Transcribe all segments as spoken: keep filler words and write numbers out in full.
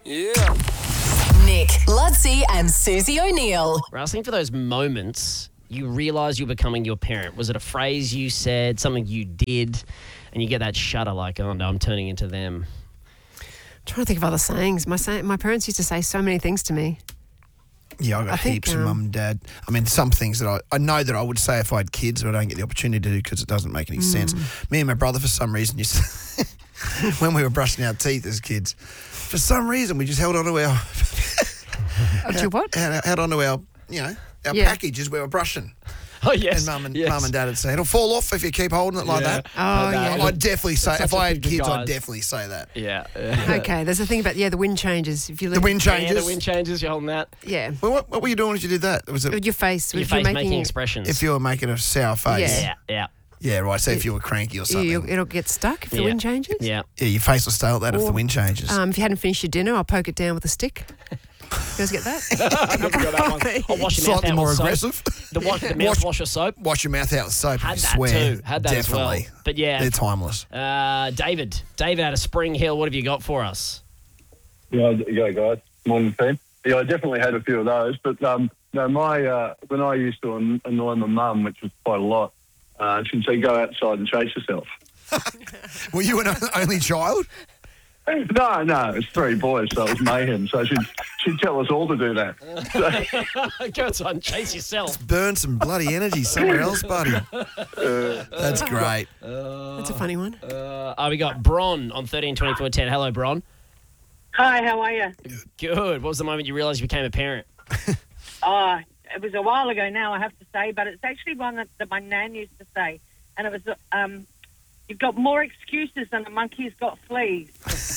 Yeah. Nick, Ludsey and Susie O'Neill. We're asking for those moments you realise you're becoming your parent. Was it a phrase you said, something you did, and you get that shudder like, oh no, I'm turning into them? I'm trying to think of other sayings. My say, my parents used to say so many things to me. Yeah, I got I think, heaps of um, mum and dad. I mean, some things that I, I know that I would say if I had kids, but I don't get the opportunity to do because it doesn't make any sense. Me and my brother, for some reason, used to, when we were brushing our teeth as kids, for some reason, we just held on to our... Up to what? Held, held on to our, you know, our Yeah. package as we were brushing. Oh, yes. And mum and, yes. mum and dad would say, it'll fall off if you keep holding it like Yeah. that. Oh, Like yeah. that. I'd definitely say, It's if such a I had big kids, I'd guys. definitely say that. Yeah. yeah. Okay, there's a thing about, yeah, the wind changes. If you The leave, wind Yeah, changes. the wind changes, you're holding that. Yeah. Well, what, what were you doing if you did that? Was it Your face. Your if face you're making, making expressions. if you were making a sour face? Yeah. Yeah, yeah. Yeah, right. So if you were cranky or something. you, it'll get stuck if the Yeah. wind changes. Yeah. Yeah, your face will stay like that if the Or, wind changes. Um, if you hadn't finished your dinner, I'll poke it down with a stick. You guys get that? I've got that one. I'll wash your mouth Slightly out more with soap. aggressive. The, wash, the Wash- mouthwash of soap. Wash your mouth out with soap. Had if you that swear. too. Had that as well. Definitely. But yeah. They're timeless. Uh, David. David out of Spring Hill. What have you got for us? Yeah, yeah, guys. Morning, team. Yeah, I definitely had a few of those. But um, no, my uh, when I used to an- annoy my mum, which was quite a lot, uh, she'd say, "Go outside and chase yourself." Were you an only child? No, no, it's three boys, so it was mayhem. So she'd she'd tell us all to do that. So, Go outside and chase yourself. Burn some bloody energy somewhere else, buddy. That's great. That's a funny one. Uh, oh, we got Bron on thirteen twenty-four ten. Hello, Bron. Hi, how are you? Good. What was the moment you realised you became a parent? Oh, it was a while ago now, I have to say, but it's actually one that, that my nan used to say, and it was, um, you've got more excuses than a monkey's got fleas.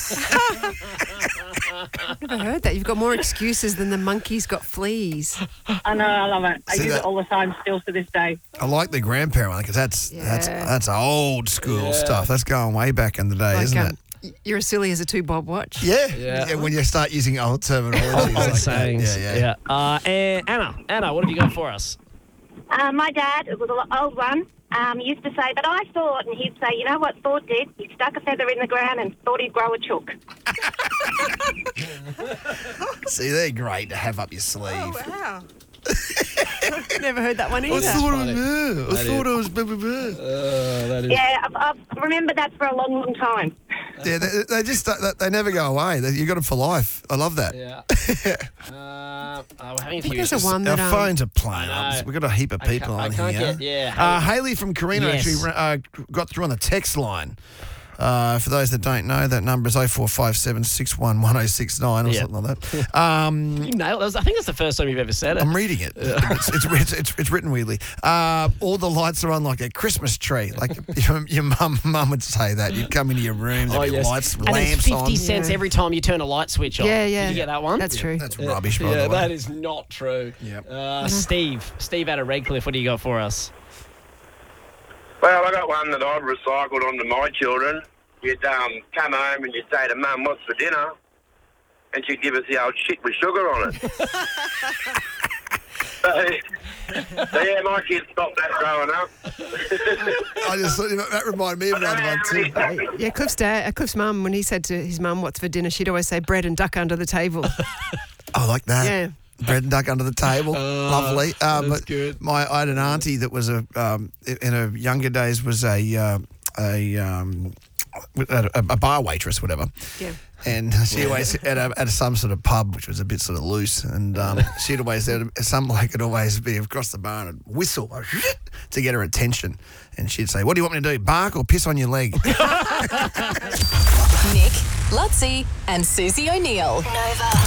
I've never heard that. You've got more excuses than the monkey's got fleas. I know, I love it. I See use that- it all the time still to this day. I like the grandparent one because that's that's Yeah. that's old school stuff. That's going way back in the day, Like, isn't um, it? y- you're as silly as a two-bob watch. Yeah. Yeah. When you start using old terminology, Old like that. sayings. Yeah, yeah. Uh, and Anna. Anna, what have you got for us? Uh, my dad, it was an old one, um, used to say, but I thought, and he'd say, you know what Thor did? He stuck a feather in the ground and thought he'd grow a chook. See, they're great to have up your sleeve. Oh, wow. Never heard that one I either. thought funny. it was, I That thought it was blah, blah, blah. Uh, that is. Yeah, I've, I've remembered that for a long, long time. Yeah, they, they just they, they never go away. They, you got them for life. I love that. Yeah. uh, oh, we're having a I think few. there's a issues. one Our that... Um, phones are playing I know. up. We've got a heap of I can't- people I on can't here. get- yeah, Uh, Haley from Carino Yes. actually uh, got through on the text line. Uh, for those that don't know, that number is oh four five seven, six one one oh six nine or Yeah. something like that. Um, You nailed it. I think that's the first time you've ever said it. I'm reading it. It's, it's, it's, it's, it's written weirdly. Uh, all the lights are on like a Christmas tree. Like your, your mum, mum would say that. You'd come into your room, there'd Oh, be yes. lights, and it's lamps fifty on. cents Yeah. every time you turn a light switch on. Yeah, yeah. Did you get that one? That's true. That's rubbish, by Yeah, the way. that is not true. Yep. Uh, Steve. Steve out of Redcliffe, what do you got for us? Well, I got one that I've recycled onto my children. You'd um, come home and you'd say to Mum, "What's for dinner?" And she'd give us the old shit with sugar on it. so, so, yeah, my kids stopped that growing up. I just thought, that reminded me of another one too. Yeah, Cliff's dad, uh, Cliff's mum, when he said to his mum, "What's for dinner?" she'd always say bread and duck under the table. I like that. Yeah. Bread and duck under the table, lovely. Um, that's but good. My I had an auntie that was a um, in her younger days was a uh, a, um, a a bar waitress, whatever. Yeah. And she always at, a, at some sort of pub, which was a bit sort of loose, and um, she'd always some bloke could always be across the bar and whistle to get her attention, and she'd say, "What do you want me to do? Bark or piss on your leg?" Nick, Ludsey and Susie O'Neill. Nova.